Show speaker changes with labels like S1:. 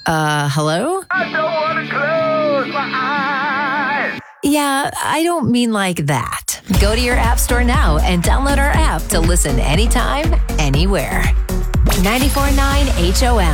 S1: Hello?
S2: I don't want to close my eyes.
S1: Yeah, I don't mean like that. Go to your app store now and download our app to listen anytime, anywhere. 94.9 HOM.